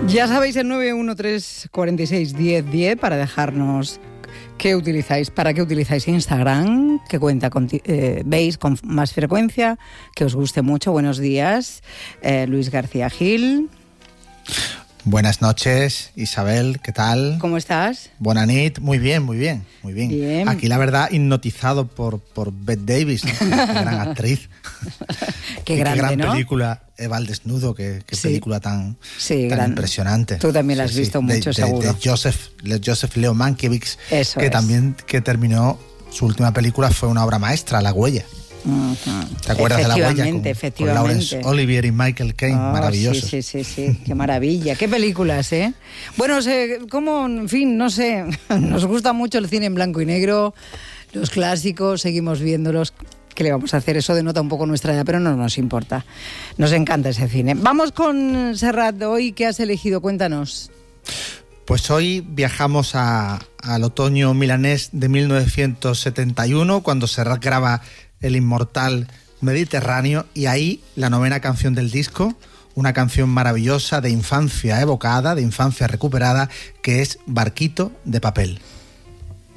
Ya sabéis, el 913461010 para dejarnos para qué utilizáis Instagram, qué cuenta veis con más frecuencia, que os guste mucho. Buenos días, Luis García Gil. Buenas noches, Isabel, ¿qué tal? ¿Cómo estás? Buena nit, muy bien. Bien. Aquí la verdad hipnotizado por Bette Davis, ¿no? Qué gran actriz. Qué grande, qué gran ¿no? película, Eva al desnudo, qué película tan impresionante. Tú también la has visto mucho, seguro. De Joseph Leo Mankiewicz, Eso que también terminó, su última película fue una obra maestra, La huella. Uh-huh. ¿Te acuerdas de La huella? Efectivamente. Con Laurence Olivier y Michael Caine, maravillosos. Sí, qué maravilla, qué películas, ¿eh? Bueno, en fin, no sé, nos gusta mucho el cine en blanco y negro, los clásicos, seguimos viéndolos. ¿Qué le vamos a hacer? Eso denota un poco nuestra edad, pero no nos importa. Nos encanta ese cine. Vamos con Serrat hoy. ¿Qué has elegido? Cuéntanos. Pues hoy viajamos al otoño milanés de 1971, cuando Serrat graba El inmortal Mediterráneo, y ahí la 9ª canción del disco, una canción maravillosa de infancia evocada, de infancia recuperada, que es Barquito de papel.